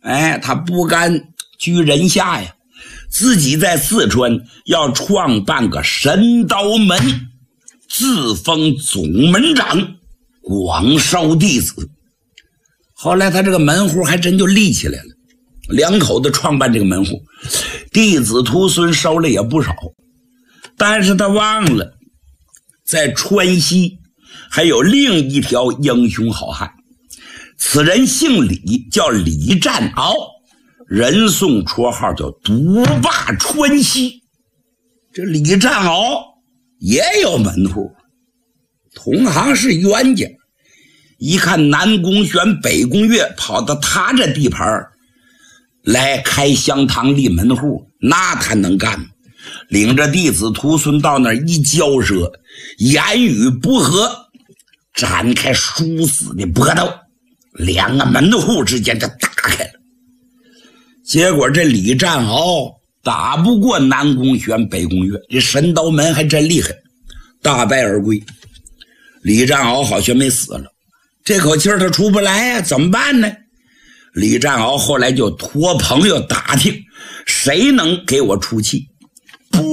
他不敢居人下呀，自己在四川要创办个神刀门，自封总门长，广收弟子。后来他这个门户还真就立起来了，两口子创办这个门户，弟子徒孙收了也不少。但是他忘了在川西还有另一条英雄好汉，此人姓李，叫李占鳌，人送绰号叫独霸川西。这李占鳌也有门户，同行是冤家，一看南宫玄北宫岳跑到他这地盘来开香堂立门户，那他能干吗？领着弟子徒孙到那儿一交涉，言语不合，展开殊死的搏斗，两个门户之间就打开了。结果这李占鳌打不过南宫玄北宫岳，这神刀门还真厉害，大败而归。李占鳌好像没死了，这口气他出不来呀，怎么办呢？李占鳌后来就托朋友打听谁能给我出气。